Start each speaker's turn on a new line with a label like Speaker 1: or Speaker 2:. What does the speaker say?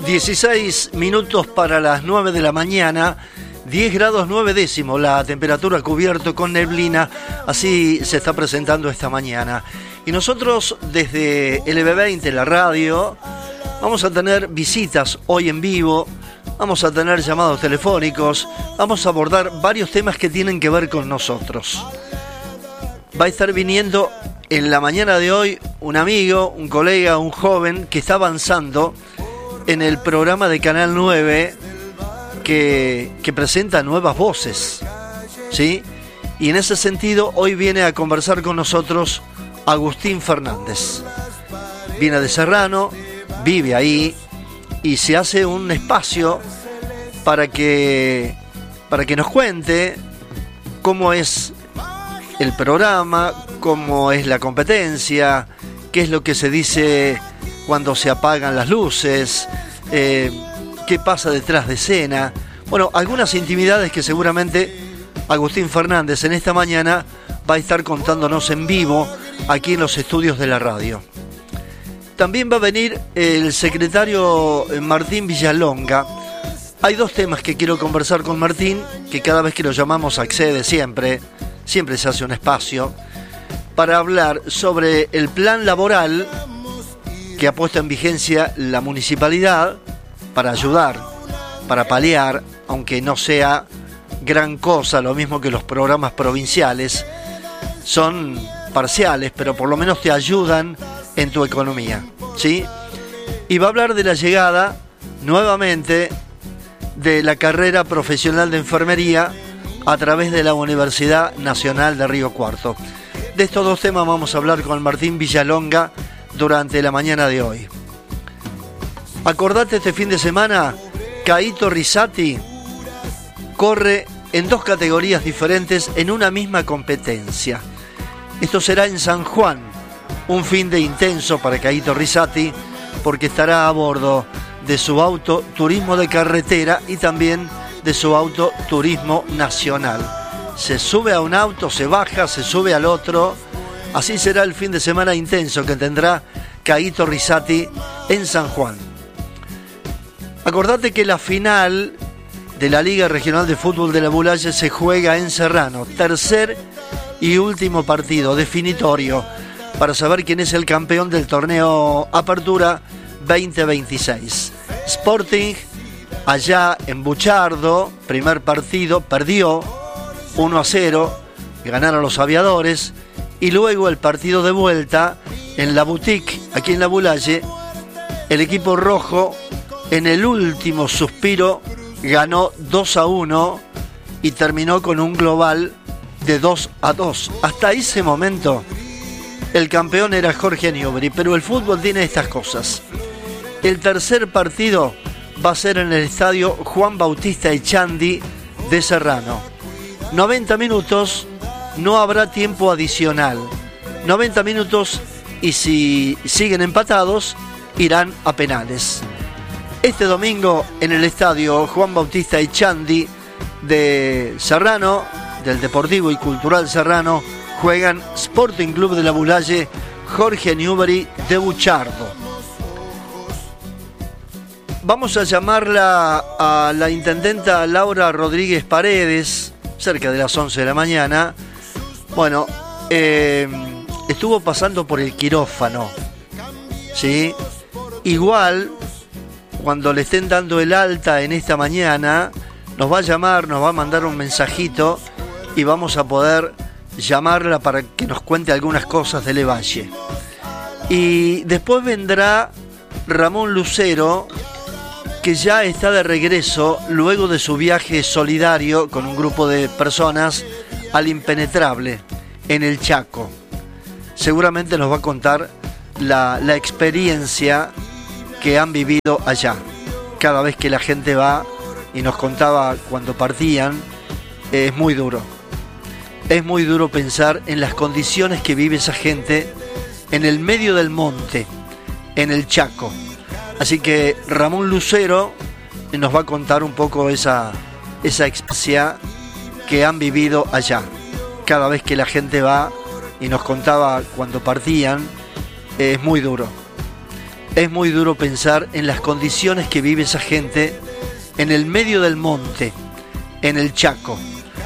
Speaker 1: 16 minutos para las 9 de la mañana, 10 grados 9 décimos, la temperatura cubierto con neblina, así se está presentando esta mañana. Y nosotros desde LB20, la radio, vamos a tener visitas hoy en vivo, vamos a tener llamados telefónicos, vamos a abordar varios temas que tienen que ver con nosotros. Va a estar viniendo en la mañana de hoy un amigo, un colega, un joven que está avanzando en el programa de Canal 9 que presenta nuevas voces, ¿sí? Y en ese sentido hoy viene a conversar con nosotros Agustín Fernández. Viene de Serrano, vive ahí y se hace un espacio para que nos cuente cómo es el programa, cómo es la competencia, qué es lo que se dice cuando se apagan las luces, qué pasa detrás de escena. Bueno, algunas intimidades que seguramente Agustín Fernández en esta mañana va a estar contándonos en vivo aquí en los estudios de la radio. También va a venir el secretario Martín Villalonga. Hay dos temas que quiero conversar con Martín, que cada vez que lo llamamos accede siempre se hace un espacio, para hablar sobre el plan laboral que ha puesto en vigencia la municipalidad para ayudar, para paliar, aunque no sea gran cosa, lo mismo que los programas provinciales, son parciales, pero por lo menos te ayudan en tu economía, ¿sí? Y va a hablar de la llegada, nuevamente, de la carrera profesional de enfermería a través de la Universidad Nacional de Río Cuarto. De estos dos temas vamos a hablar con Martín Villalonga durante la mañana de hoy. Acordate, este fin de semana, Caíto Rizzati corre en dos categorías diferentes en una misma competencia. Esto será en San Juan, un fin de intenso para Caíto Rizzati, porque estará a bordo de su auto turismo de carretera y también de su auto turismo nacional. Se sube a un auto, se baja, se sube al otro. Así será el fin de semana intenso que tendrá Caíto Rizzati en San Juan. Acordate que la final de la Liga Regional de Fútbol de la Bulaye se juega en Serrano. Tercer y último partido definitorio para saber quién es el campeón del torneo Apertura 2026. Sporting, allá en Buchardo, primer partido, perdió 1-0, ganaron los aviadores, y luego el partido de vuelta en la Boutique, aquí en la Bulaye, el equipo rojo en el último suspiro ganó 2-1 y terminó con un global de 2-2. Hasta ese momento el campeón era Jorge Newbery, pero el fútbol tiene estas cosas. El tercer partido va a ser en el estadio Juan Bautista Echandi de Serrano. 90 minutos, no habrá tiempo adicional. 90 minutos y si siguen empatados, irán a penales. Este domingo en el estadio Juan Bautista Echandi de Serrano, del Deportivo y Cultural Serrano, juegan Sporting Club de la Bulaye, Jorge Newbery de Buchardo. Vamos a llamarla a la intendenta Laura Rodríguez Paredes, cerca de las 11 de la mañana. Bueno, estuvo pasando por el quirófano, ¿sí? Igual, cuando le estén dando el alta en esta mañana, nos va a llamar, nos va a mandar un mensajito y vamos a poder llamarla para que nos cuente algunas cosas de Levalle. Y después vendrá Ramón Lucero, que ya está de regreso luego de su viaje solidario con un grupo de personas al Impenetrable en el Chaco. Seguramente nos va a contar la experiencia que han vivido allá. Cada vez que la gente va, y nos contaba cuando partían, es muy duro. Es muy duro pensar en las condiciones que vive esa gente en el medio del monte, en el Chaco. Así que Ramón Lucero nos va a contar un poco esa experiencia que han vivido allá. Cada vez que la gente va, y nos contaba cuando partían, es muy duro. Es muy duro pensar en las condiciones que vive esa gente en el medio del monte, en el Chaco.